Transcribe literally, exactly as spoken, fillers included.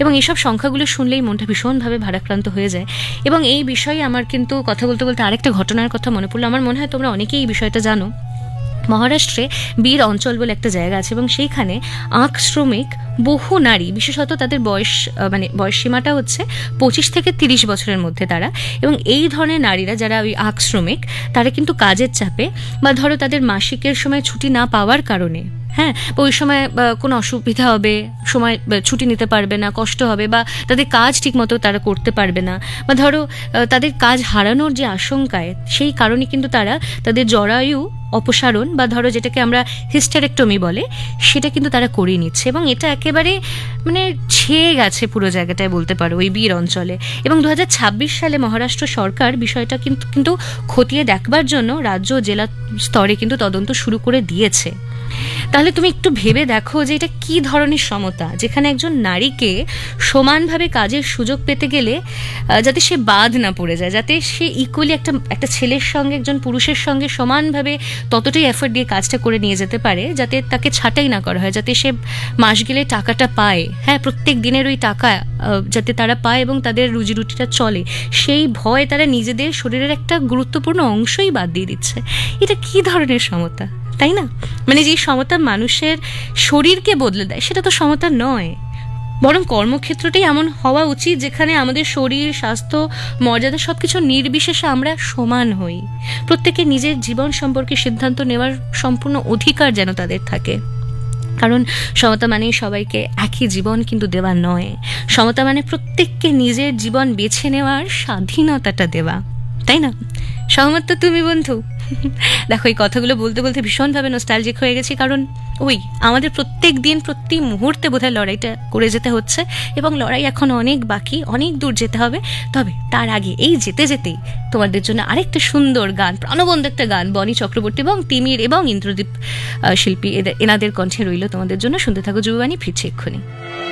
এবং এইসব সংখ্যাগুলো শুনলেই মনটা ভীষণভাবে ভারাক্রান্ত হয়ে যায়। এবং এই বিষয়ে আমার কিন্তু কথা বলতে বলতে আরেকটা ঘটনার কথা মনে পড়লো। আমার মনে হয় তোমরা অনেকেই এই বিষয়টা জানো। মহারাষ্ট্রে বীর অঞ্চল বলে একটা জায়গা আছে এবং সেইখানে আখ শ্রমিক বহু নারী, বিশেষত তাদের বয়স মানে বয়স সীমাটা হচ্ছে পঁচিশ থেকে তিরিশ বছরের মধ্যে তারা, এবং এই ধরনের নারীরা যারা ওই আখ শ্রমিক, তারা কিন্তু কাজের চাপে বা ধরো তাদের মাসিকের সময় ছুটি না পাওয়ার কারণে, হ্যাঁ, ওই সময় কোনো অসুবিধা হবে, সময় ছুটি নিতে পারবে না, কষ্ট হবে, বা তাদের কাজ ঠিকমতো তারা করতে পারবে না, বা ধরো তাদের কাজ হারানোর যে আশঙ্কায়, সেই কারণে কিন্তু তারা তাদের জরায়ু অপসারণ বা ধরো যেটাকে আমরা হিস্টেরেক্টমি বলে, সেটা কিন্তু তারা করিয়ে নিচ্ছে। এবং এটা একেবারে মানে ছেয়ে গেছে পুরো জায়গাটায় বলতে পারো ওই বীর অঞ্চলে। এবং দু হাজার ছাব্বিশ সালে মহারাষ্ট্র সরকার বিষয়টা কিন্তু কিন্তু খতিয়ে দেখবার জন্য রাজ্য ও জেলা স্তরে কিন্তু তদন্ত শুরু করে দিয়েছে। তাহলে তুমি একটু ভেবে দেখো যে এটা কি ধরনের সমতা, যেখানে একজন নারীকে সমানভাবে কাজের সুযোগ পেতে গেলে যাতে সে বাদ না পড়ে যায়, যাতে সে ইকুয়ালি একটা একটা ছেলের সঙ্গে একজন পুরুষের সঙ্গে সমানভাবে ততটাই এফোর্ট দিয়ে কাজটা করে নিয়ে যেতে পারে, যাতে তাকে ছাঁটাই না করা হয়, যাতে সে মাস গেলে টাকাটা পায়, হ্যাঁ, প্রত্যেক দিনের ওই টাকা যাতে তারা পায় এবং তাদের রুজি রুটিটা চলে, সেই ভয় তারা নিজেদের শরীরের একটা গুরুত্বপূর্ণ অংশই বাদ দিয়ে দিচ্ছে। এটা কি ধরনের সমতা, তাই না? মানে যে সমতা মানুষের শরীরকে বদলে দেয়, সেটা তো সমতা নয়, বরং কর্মক্ষেত্রটাই এমন হওয়া উচিত যেখানে আমাদের শরীর, স্বাস্থ্য, মর্যাদা সবকিছু নির্বিশেষে আমরা সমান হই। প্রত্যেকে নিজের জীবন সম্পর্কে সিদ্ধান্ত নেওয়ার সম্পূর্ণ অধিকার যেন তাদের থাকে। কারণ সমতা মানে সবাইকে একই জীবন কিন্তু দেওয়া নয়, সমতা মানে প্রত্যেককে নিজের জীবন বেছে নেওয়ার স্বাধীনতাটা দেওয়া, তাই না? সহমত তো তুমি বন্ধু? দেখো, এই কথাগুলো বলতে বলতে ভীষণভাবে নস্টালজিক হয়ে গেছি, কারণ ওই আমাদের প্রত্যেক দিন প্রতি মুহূর্তে বোধহয় লড়াইটা করে যেতে হচ্ছে, এবং লড়াই এখন অনেক বাকি, অনেক দূর যেতে হবে। তবে তার আগে এই যেতে যেতেই তোমাদের জন্য আরেকটা সুন্দর গান, প্রাণবন্ত একটা গান, বনি চক্রবর্তী এবং তিমির এবং ইন্দ্রদীপ শিল্পী এনাদের কণ্ঠে রইল তোমাদের জন্য। শুনতে থাকো যুববাণী, ফিরছে এক্ষুনি।